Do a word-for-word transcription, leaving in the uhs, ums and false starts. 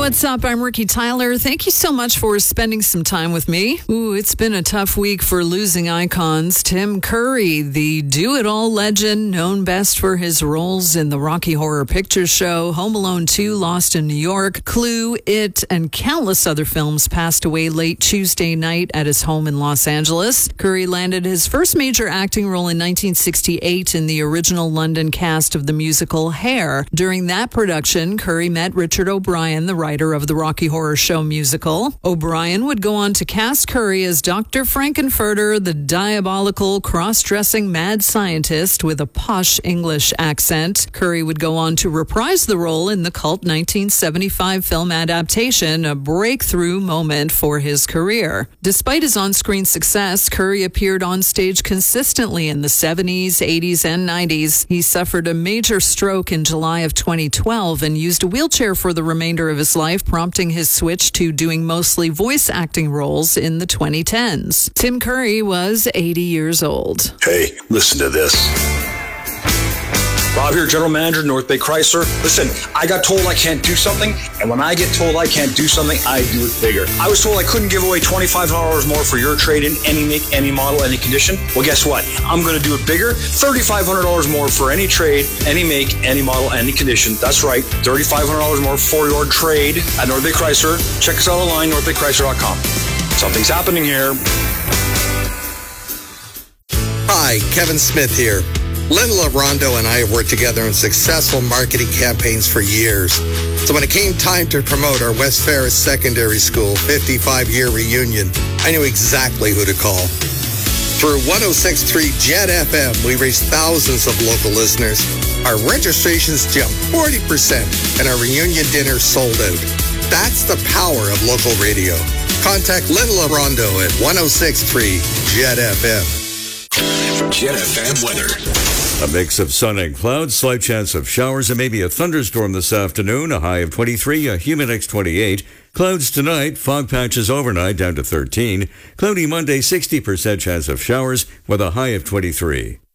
What's up? I'm Ricky Tyler. Thank you so much for spending some time with me. Ooh, it's been a tough week for losing icons. Tim Curry, the do-it-all legend, known best for his roles in the Rocky Horror Picture Show, Home Alone two, Lost in New York, Clue, It, and countless other films, passed away late Tuesday night at his home in Los Angeles. Curry landed his first major acting role in nineteen sixty-eight in the original London cast of the musical Hair. During that production, Curry met Richard O'Brien, the writer of the Rocky Horror Show musical. O'Brien would go on to cast Curry as Doctor Frankenfurter, the diabolical, cross-dressing mad scientist with a posh English accent. Curry would go on to reprise the role in the cult nineteen seventy-five film adaptation, a breakthrough moment for his career. Despite his on-screen success, Curry appeared on stage consistently in the seventies, eighties, and nineties. He suffered a major stroke in July of twenty twelve and used a wheelchair for the remainder of his life, prompting his switch to doing mostly voice acting roles in the twenty tens. Tim Curry was eighty years old. Hey, listen to this. Bob here, General Manager, North Bay Chrysler. Listen, I got told I can't do something, and when I get told I can't do something, I do it bigger. I was told I couldn't give away twenty-five hundred dollars more for your trade-in, any make, any model, any condition. Well, guess what? I'm going to do it bigger. thirty-five hundred dollars more for any trade, any make, any model, any condition. That's right, thirty-five hundred dollars more for your trade at North Bay Chrysler. Check us out online, north bay chrysler dot com. Something's happening here. Hi, Kevin Smith here. Lynn LaRondo and I have worked together on successful marketing campaigns for years. So when it came time to promote our West Ferris Secondary School fifty-five-year reunion, I knew exactly who to call. Through one oh six point three Jet F M, we reached thousands of local listeners. Our registrations jumped forty percent, and our reunion dinner sold out. That's the power of local radio. Contact Lynn LaRondo at one oh six point three Jet F M. Jet F M weather. A mix of sun and clouds, slight chance of showers and maybe a thunderstorm this afternoon. A high of twenty-three, a humid twenty-eight. Clouds tonight, fog patches overnight down to thirteen. Cloudy Monday, sixty percent chance of showers with a high of twenty-three.